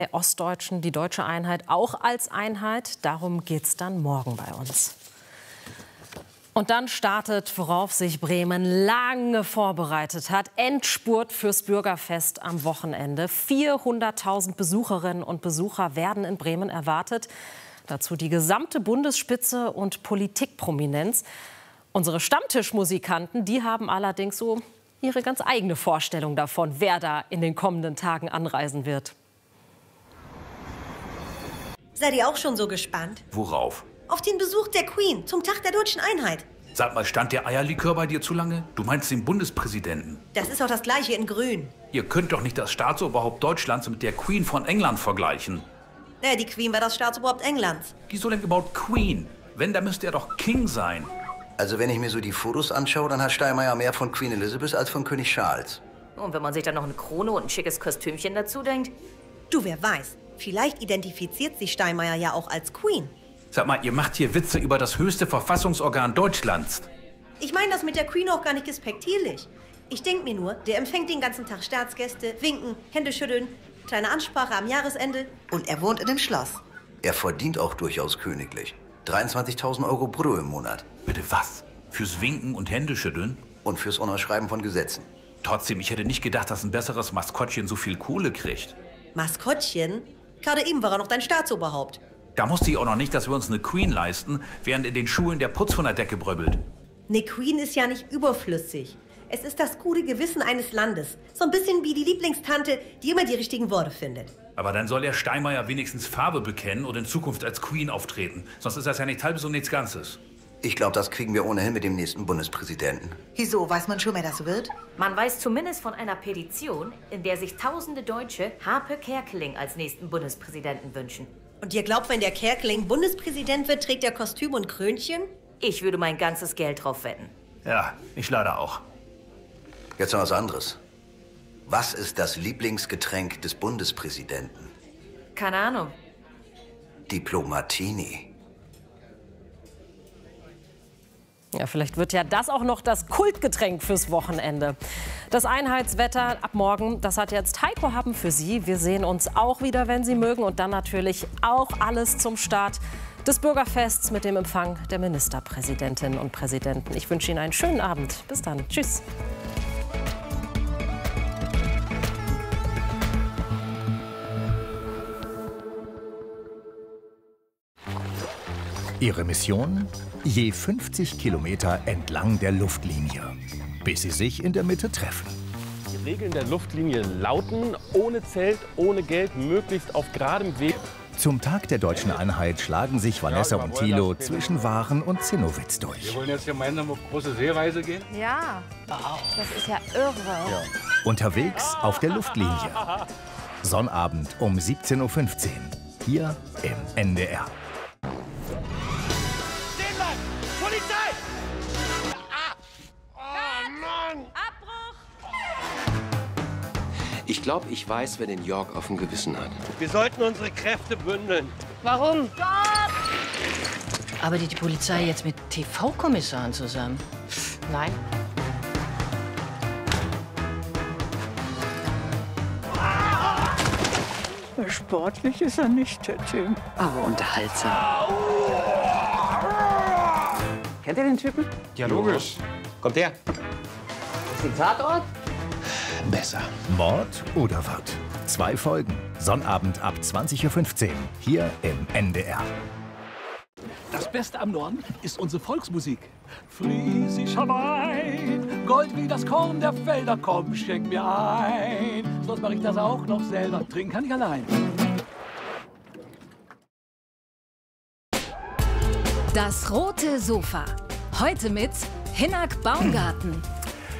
Der Ostdeutschen, die deutsche Einheit auch als Einheit. Darum geht es dann morgen bei uns. Und dann startet, worauf sich Bremen lange vorbereitet hat, Endspurt fürs Bürgerfest am Wochenende. 400.000 Besucherinnen und Besucher werden in Bremen erwartet. Dazu die gesamte Bundesspitze und Politikprominenz. Unsere Stammtischmusikanten, die haben allerdings so ihre ganz eigene Vorstellung davon, wer da in den kommenden Tagen anreisen wird. Seid ihr auch schon so gespannt? Worauf? Auf den Besuch der Queen zum Tag der deutschen Einheit. Sag mal, stand der Eierlikör bei dir zu lange? Du meinst den Bundespräsidenten. Das ist auch das Gleiche in Grün. Ihr könnt doch nicht das Staatsoberhaupt Deutschlands mit der Queen von England vergleichen. Naja, die Queen war das Staatsoberhaupt Englands. Wieso denn überhaupt Queen? Wenn, dann müsste er doch King sein. Also wenn ich mir so die Fotos anschaue, dann hat Steinmeier mehr von Queen Elizabeth als von König Charles. Und wenn man sich dann noch eine Krone und ein schickes Kostümchen dazu denkt? Du, wer weiß. Vielleicht identifiziert sich Steinmeier ja auch als Queen. Sag mal, ihr macht hier Witze über das höchste Verfassungsorgan Deutschlands. Ich meine das mit der Queen auch gar nicht despektierlich. Ich denke mir nur, der empfängt den ganzen Tag Staatsgäste, winken, Hände schütteln, kleine Ansprache am Jahresende. Und er wohnt in dem Schloss. Er verdient auch durchaus königlich. 23.000 Euro brutto im Monat. Bitte was? Fürs Winken und Händeschütteln? Und fürs Unterschreiben von Gesetzen. Trotzdem, ich hätte nicht gedacht, dass ein besseres Maskottchen so viel Kohle kriegt. Maskottchen? Gerade eben war er noch dein Staatsoberhaupt. Da wusste ich auch noch nicht, dass wir uns eine Queen leisten, während in den Schulen der Putz von der Decke bröbbelt. Eine Queen ist ja nicht überflüssig. Es ist das gute Gewissen eines Landes. So ein bisschen wie die Lieblingstante, die immer die richtigen Worte findet. Aber dann soll der Steinmeier wenigstens Farbe bekennen und in Zukunft als Queen auftreten. Sonst ist das ja nichts Halbes und nichts Ganzes. Ich glaube, das kriegen wir ohnehin mit dem nächsten Bundespräsidenten. Wieso? Weiß man schon, wer das wird? Man weiß zumindest von einer Petition, in der sich tausende Deutsche Harpe Kerkeling als nächsten Bundespräsidenten wünschen. Und ihr glaubt, wenn der Kerkeling Bundespräsident wird, trägt er Kostüm und Krönchen? Ich würde mein ganzes Geld drauf wetten. Ja, ich leider auch. Jetzt noch was anderes. Was ist das Lieblingsgetränk des Bundespräsidenten? Keine Ahnung. Diplomatini. Ja, vielleicht wird ja das auch noch das Kultgetränk fürs Wochenende. Das Einheitswetter ab morgen, das hat jetzt Heiko Happen für Sie. Wir sehen uns auch wieder, wenn Sie mögen. Und dann natürlich auch alles zum Start des Bürgerfests mit dem Empfang der Ministerpräsidentinnen und Präsidenten. Ich wünsche Ihnen einen schönen Abend. Bis dann. Tschüss. Ihre Mission? Je 50 Kilometer entlang der Luftlinie, bis sie sich in der Mitte treffen. Die Regeln der Luftlinie lauten: ohne Zelt, ohne Geld, möglichst auf geradem Weg. Zum Tag der deutschen Einheit schlagen sich Vanessa und Thilo zwischen Waren und Zinnowitz durch. Wir wollen jetzt gemeinsam auf große Seereise gehen? Ja, das ist ja irre. Ja. Unterwegs auf der Luftlinie. Sonnabend um 17:15 Uhr, hier im NDR. Polizei! Ich glaube, ich weiß, wer den York auf dem Gewissen hat. Wir sollten unsere Kräfte bündeln. Warum? Arbeitet die Polizei jetzt mit TV-Kommissaren zusammen? Nein. Sportlich ist er nicht, der Tim. Aber unterhaltsam. Kennt ihr den Typen? Ja, logisch. Kommt her. Ist die Tatort? Besser. Mord oder Wort? 2 Folgen. Sonnabend ab 20:15 Uhr, hier im NDR. Das Beste am Norden ist unsere Volksmusik. Friesischer Wein, Gold wie das Korn der Felder, komm, schenk mir ein. Sonst mache ich das auch noch selber, trinken kann ich allein. Das rote Sofa. Heute mit Hinnerk Baumgarten.